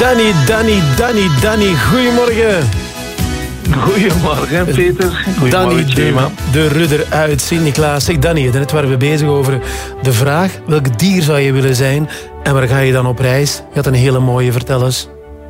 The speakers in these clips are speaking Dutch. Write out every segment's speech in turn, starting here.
Danny, goedemorgen. Goedemorgen, Peter. Danny, de rudder uit Sint-Niklaas. Zeg Danny, net waren we bezig over de vraag: welk dier zou je willen zijn en waar ga je dan op reis? Je had een hele mooie, vertel eens.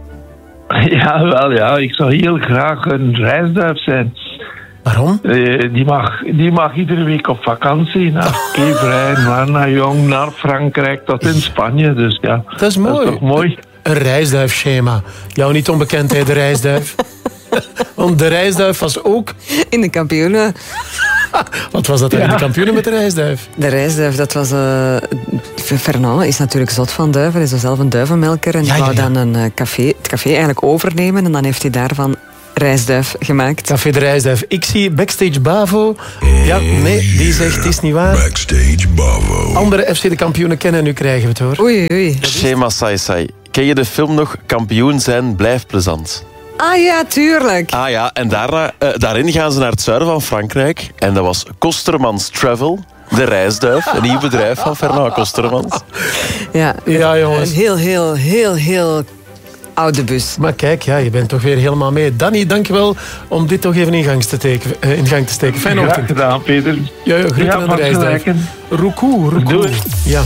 Ja, ik zou heel graag een reisduif zijn. Waarom? Die mag iedere week op vakantie naar Kevrijn, naar Jong, naar Frankrijk tot in Spanje. Dus ja, dat is mooi. Dat is toch mooi? Een reisduifschema. Jou niet onbekend, hè, de reisduif. Want de reisduif was ook... in de kampioenen. Wat was dat in de kampioenen met de reisduif? De reisduif, dat was... Fernand is natuurlijk zot van duiven. Hij is zelf een duivenmelker. En die wou dan het café eigenlijk overnemen. En dan heeft hij daarvan reisduif gemaakt. Café de Reisduif. Ik zie Backstage Bavo. Ja, nee, die zegt het is niet waar. Backstage Bavo. Andere FC de kampioenen kennen, nu krijgen we het hoor. Oei. Schema Sai. Ken je de film nog Kampioen zijn blijft plezant? Ah ja, tuurlijk. Ah ja, en daarin gaan ze naar het zuiden van Frankrijk. En dat was Kostermans Travel, de reisduif. Een nieuw bedrijf van Fernand Kostermans. Ja, jongens. Een heel oude bus. Maar kijk, je bent toch weer helemaal mee. Danny, dankjewel om dit toch even in gang te steken. Fijne ochtend. Graag gedaan, Peter. Ja, groeten aan de reisduif. Roekoe. Doei. Ja.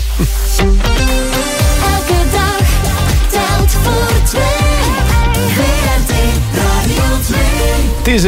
Elke dag telt voor twee. VRT Radio 2. Het is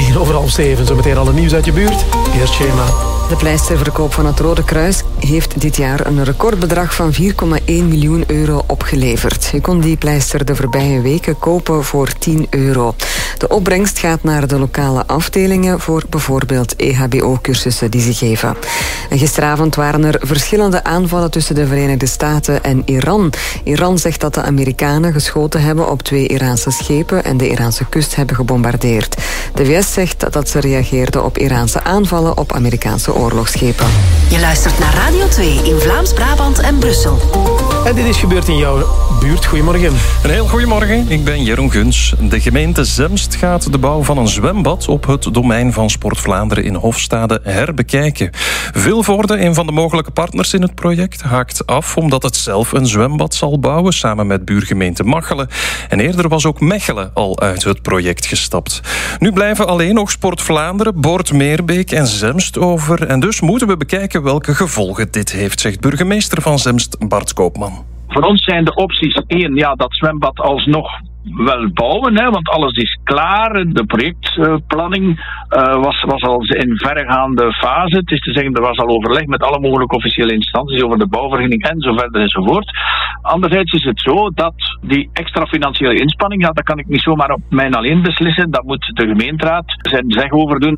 6:01, zo meteen alle nieuws uit je buurt. Eerst schema. De pleisterverkoop van het Rode Kruis heeft dit jaar een recordbedrag van 4,1 miljoen euro opgeleverd. Je kon die pleister de voorbije weken kopen voor €10. De opbrengst gaat naar de lokale afdelingen voor bijvoorbeeld EHBO-cursussen die ze geven. En gisteravond waren er verschillende aanvallen tussen de Verenigde Staten en Iran. Iran zegt dat de Amerikanen geschoten hebben op 2 Iraanse schepen en de Iraanse kust hebben gebombardeerd. De VS zegt dat ze reageerden op Iraanse aanvallen op Amerikaanse oorlogsschepen. Je luistert naar Radio 2 in Vlaams-Brabant en Brussel. En dit is gebeurd in jouw buurt. Goedemorgen. Een heel goedemorgen, ik ben Jeroen Guns. De gemeente Zemst gaat de bouw van een zwembad op het domein van Sport Vlaanderen in Hofstade herbekijken. Vilvoorde, een van de mogelijke partners in het project, haakt af omdat het zelf een zwembad zal bouwen samen met buurgemeente Machelen. En eerder was ook Mechelen al uit het project gestapt. Nu blijven alleen nog Sport Vlaanderen, Boort-Meerbeek en Zemst over. En dus moeten we bekijken welke gevolgen dit heeft, zegt burgemeester van Zemst Bart Koopman. Voor ons zijn de opties 1, dat zwembad alsnog wel bouwen, want alles is klaar. De projectplanning was al in verregaande fase. Het is te zeggen, er was al overleg met alle mogelijke officiële instanties over de bouwvergunning en zo verder enzovoort. Anderzijds is het zo dat die extra financiële inspanning, dat kan ik niet zomaar op mij alleen beslissen. Dat moet de gemeenteraad zijn zeg over doen.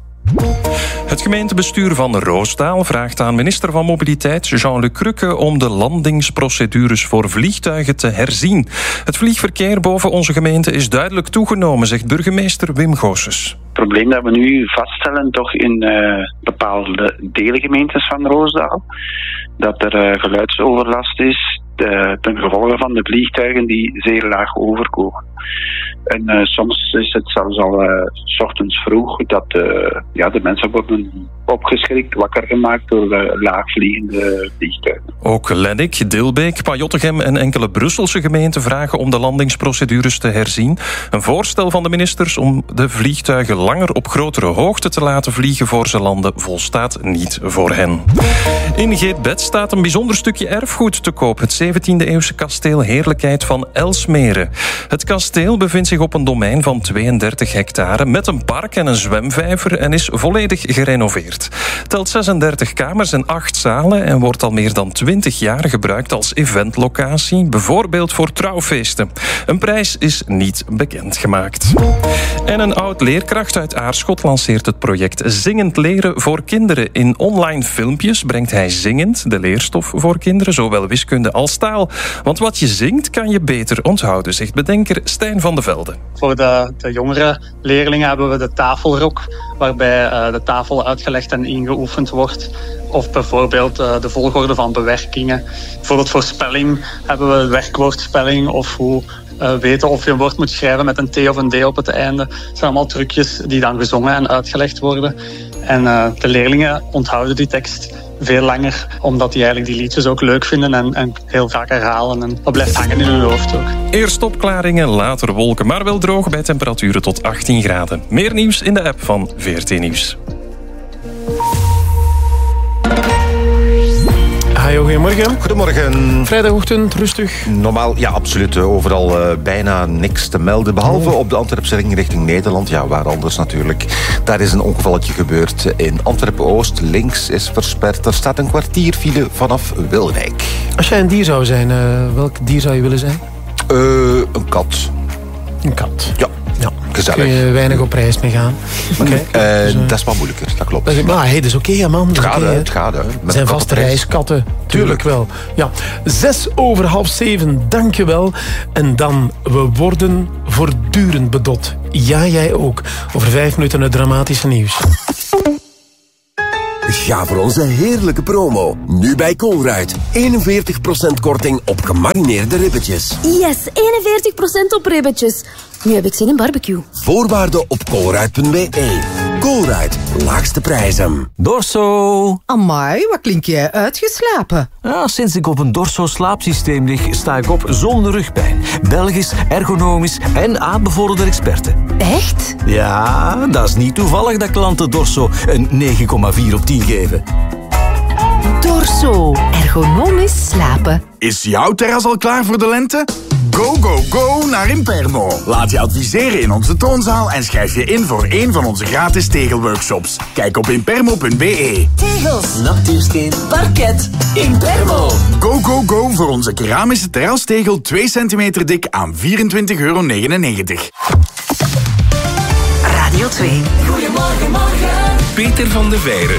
Het gemeentebestuur van Roosdaal vraagt aan minister van Mobiliteit Jean-Luc Crukke om de landingsprocedures voor vliegtuigen te herzien. Het vliegverkeer boven onze gemeente is duidelijk toegenomen, zegt burgemeester Wim Goossens. Het probleem dat we nu vaststellen toch in bepaalde deelgemeentes van Roosdaal, dat er geluidsoverlast is ten gevolge van de vliegtuigen die zeer laag overkomen. En soms is het zelfs al 's ochtends vroeg dat de mensen worden opgeschrikt, wakker gemaakt door laagvliegende vliegtuigen. Ook Lennik, Dilbeek, Pajottegem en enkele Brusselse gemeenten vragen om de landingsprocedures te herzien. Een voorstel van de ministers om de vliegtuigen langer op grotere hoogte te laten vliegen voor ze landen volstaat niet voor hen. In Geetbed staat een bijzonder stukje erfgoed te koop. Het 17e-eeuwse kasteel Heerlijkheid van Elsmere. Het kasteel bevindt zich op een domein van 32 hectare met een park en een zwemvijver en is volledig gerenoveerd. Telt 36 kamers en 8 zalen en wordt al meer dan 20 jaar gebruikt als eventlocatie, bijvoorbeeld voor trouwfeesten. Een prijs is niet bekendgemaakt. En een oud-leerkracht uit Aarschot lanceert het project Zingend Leren voor Kinderen. In online filmpjes brengt hij zingend de leerstof voor kinderen, zowel wiskunde als taal. Want wat je zingt kan je beter onthouden, zegt bedenker Stijn van de Velde. Voor de jongere leerlingen hebben we de tafelrok, waarbij de tafel uitgelegd en ingeoefend wordt. Of bijvoorbeeld de volgorde van bewerkingen. Bijvoorbeeld voor spelling hebben we werkwoordspelling of hoe weten of je een woord moet schrijven met een T of een D op het einde. Dat zijn allemaal trucjes die dan gezongen en uitgelegd worden. En de leerlingen onthouden die tekst veel langer, omdat die eigenlijk die liedjes ook leuk vinden en heel vaak herhalen. En dat blijft hangen in hun hoofd ook. Eerst opklaringen, later wolken, maar wel droog bij temperaturen tot 18 graden. Meer nieuws in de app van VRT Nieuws. Hajo, goedemorgen. Goedemorgen. Vrijdagochtend, rustig. Normaal, ja, absoluut. Overal bijna niks te melden. Behalve op de Antwerpse ring richting Nederland. Ja, waar anders natuurlijk. Daar is een ongevalletje gebeurd in Antwerpen-Oost. Links is versperd. Er staat een kwartier file vanaf Wilrijk. Als jij een dier zou zijn, welk dier zou je willen zijn? Een kat. Een kat? Ja. Ja, gezellig. Kun je weinig op reis mee gaan. Dat is wat moeilijker, dat klopt. Maar hey, dat is oké, man. Het gaat. Het zijn vaste reiskatten. Tuurlijk wel. Ja. 6:06, dankjewel. En dan, we worden voortdurend bedot. Ja, jij ook. Over 5 minuten het dramatische nieuws. Ga voor onze heerlijke promo. Nu bij Colruyt. 41% korting op gemarineerde ribbetjes. Yes, 41% op ribbetjes. Nu heb ik zin in barbecue. Voorwaarden op colruyt.be. Colruyt, laagste prijzen. Dorso. Amai, wat klink jij uitgeslapen? Ja, sinds ik op een Dorso-slaapsysteem lig, sta ik op zonder rugpijn. Belgisch, ergonomisch en aanbevorderde experten. Echt? Ja, dat is niet toevallig dat klanten Dorso een 9,4 op 10 geven. Dorso. Ergonomisch slapen. Is jouw terras al klaar voor de lente? Go, go, go naar Impermo. Laat je adviseren in onze toonzaal en schrijf je in voor een van onze gratis tegelworkshops. Kijk op impermo.be. Tegels, natuursteen, parket, Impermo. Go, go, go voor onze keramische terrastegel 2 centimeter dik aan €24,99. Radio 2. Goedemorgen, morgen. Peter van de Veire